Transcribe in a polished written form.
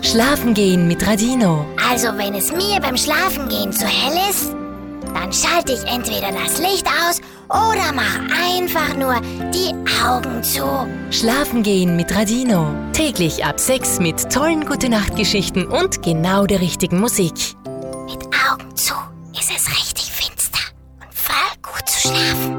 Schlafen gehen mit Radino. Also wenn es mir beim Schlafengehen zu hell ist, dann schalte ich entweder das Licht aus oder mach einfach nur die Augen zu. Schlafen gehen mit Radino. Täglich ab 6 mit tollen Gute-Nacht-Geschichten und genau der richtigen Musik. Mit Augen zu ist es richtig finster und voll gut zu schlafen.